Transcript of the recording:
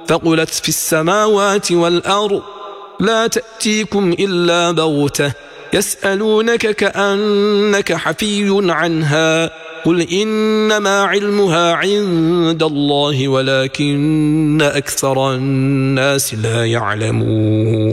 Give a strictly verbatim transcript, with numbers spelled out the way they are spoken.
ثقلت في السماوات والأرض لا تأتيكم إلا بغتة يسألونك كأنك حفي عنها قل إنما علمها عند الله ولكن أكثر الناس لا يعلمون